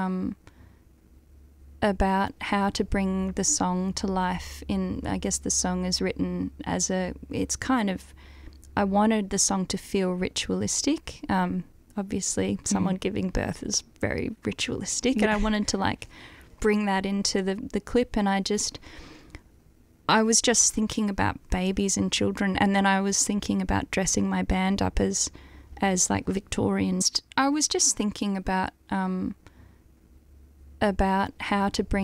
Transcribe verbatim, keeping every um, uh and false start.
um, about how to bring the song to life. In I guess the song is written as a, it's kind of, I wanted the song to feel ritualistic. Um, obviously, someone mm. giving birth is very ritualistic, yeah. and I wanted to like bring that into the the clip. And I just, I was just thinking about babies and children, and then I was thinking about dressing my band up as as like Victorians. I was just thinking about um, about how to bring